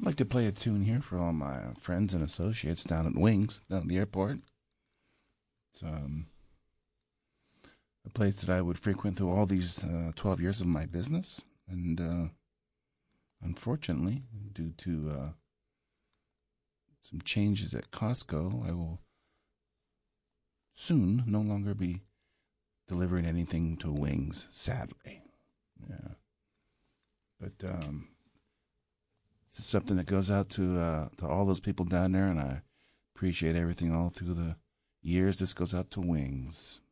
like to play a tune here for all my friends and associates down at Wings, down at the airport. It's a place that I would frequent through all these 12 years of my business. And unfortunately, due to some changes at Costco, I will soon no longer be delivering anything to Wings, sadly. Yeah. But this is something that goes out to all those people down there, and I appreciate everything all through the years. This goes out to Wings.